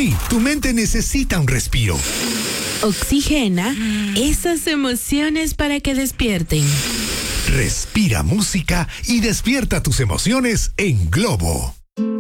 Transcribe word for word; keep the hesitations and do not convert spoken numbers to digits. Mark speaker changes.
Speaker 1: Hey, tu mente necesita un respiro.
Speaker 2: Oxigena esas emociones para que despierten.
Speaker 1: Respira música y despierta tus emociones en Globo.